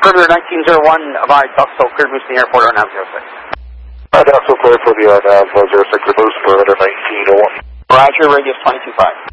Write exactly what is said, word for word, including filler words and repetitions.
Further nineteen oh one, by Duxo, clear boost in the airport, R N A V zero six. Uh, Duxo, clear for the R N A V zero six, the boost for nineteen oh one. Roger, radius twenty-two five.